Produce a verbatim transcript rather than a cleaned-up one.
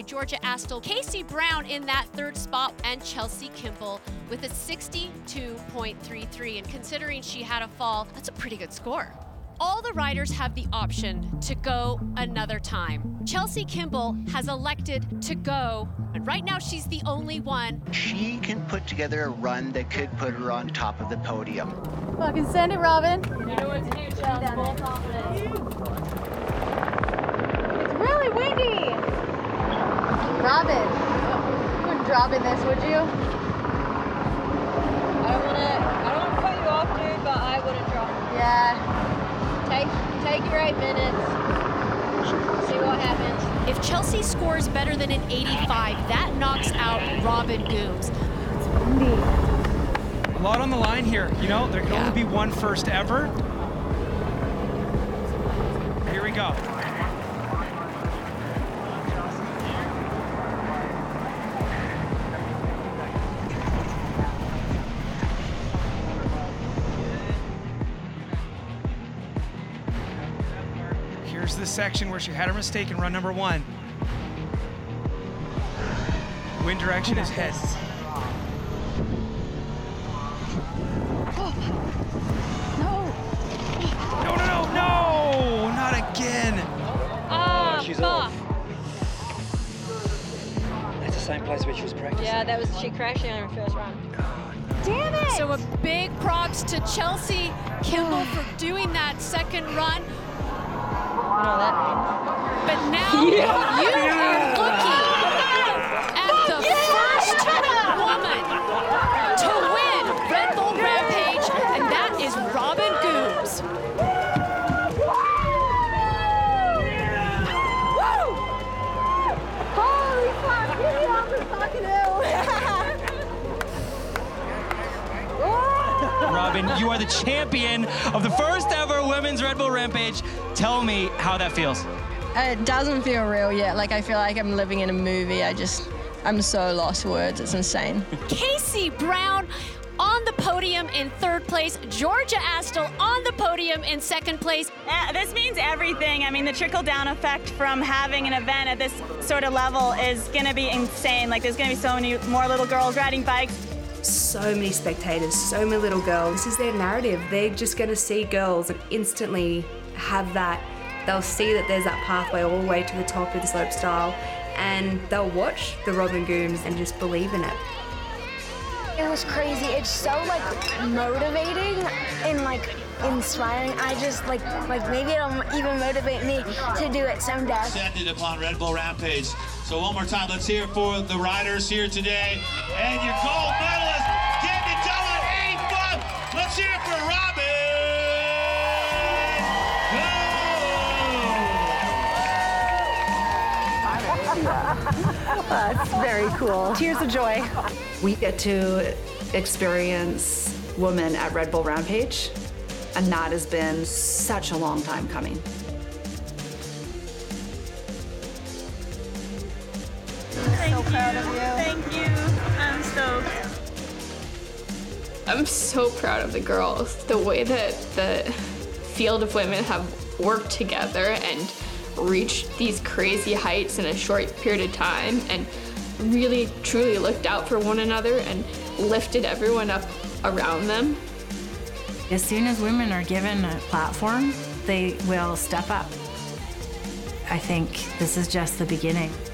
Georgia Astle, Casey Brown in that third spot, and Chelsea Kimball with a sixty-two point three three. And considering she had a fall, that's a pretty good score. All the riders have the option to go another time. Chelsea Kimball has elected to go, and right now she's the only one. She can put together a run that could put her on top of the podium. Fucking send it, Robin. You know what to do, Chelsea. Full confidence. It's really windy. Robin, you wouldn't drop in this, would you? I don't wanna I don't wanna cut you off, dude, but I wouldn't drop. Yeah. Take take your eight minutes. See what happens. If Chelsea scores better than an eighty-five, that knocks out Robin Gooms. It's windy. A lot on the line here. You know, there can Yeah. only be one first ever. Here we go. Here's the section where she had her mistake in run number one. Wind direction is head. No. No, no, no, no! Not again! Ah, she's fuck. off. That's the same place where she was practicing. Yeah, that was she crashing on her first run. Damn it. So a big props to Chelsea Kimball for doing that second run. You know that means. But now you are looking at the first woman to win Red Bull Rampage, and that is Robin Gooms. Holy fuck, get me off the fucking hill. Robin, you are the champion of the first ever Women's Red Bull Rampage. Tell me how that feels. It doesn't feel real yet. Like, I feel like I'm living in a movie. I just, I'm so lost for words. It's insane. Casey Brown on the podium in third place. Georgia Astle on the podium in second place. Uh, this means everything. I mean, the trickle-down effect from having an event at this sort of level is going to be insane. Like, there's going to be so many more little girls riding bikes. So many spectators, so many little girls. This is their narrative. They're just going to see girls and instantly have that. They'll see that there's that pathway all the way to the top of the slopestyle, and they'll watch the Robin Gooms and just believe in it. It was crazy. It's so like motivating and like inspiring. I just like like maybe it'll even motivate me to do it someday. Descended upon Red Bull Rampage. So one more time, let's hear it for the riders here today. And your gold medalist, Candy Dillon, eighty-five. Let's hear it for Robin. That's very cool. Tears of joy. We get to experience women at Red Bull Rampage, and that has been such a long time coming. Thank so proud of you. Thank you. I'm stoked. I'm so proud of the girls. The way that the field of women have worked together and reached these crazy heights in a short period of time and really truly looked out for one another and lifted everyone up around them. As soon as women are given a platform, they will step up. I think this is just the beginning.